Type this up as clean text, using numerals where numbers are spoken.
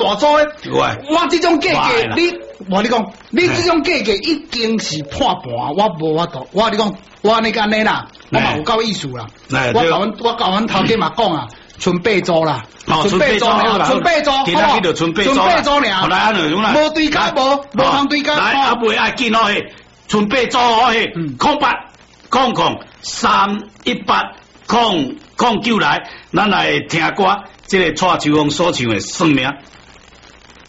大组的，我这种价格，我你讲，你这种价格已经是破盘，我无法度，我你讲，我你安尼啦，我嘛有够意思啦，我甲阮头家嘛讲啊。纯八组啦， 纯八组啦， 纯八组， 今仔去就纯八组尔。 来安尼种啦， 无对卡无通对卡。 来阿妹爱紧哦嘿，纯八组哦嘿，0800318009来，咱来听歌，这个蔡秋凤所唱的算命。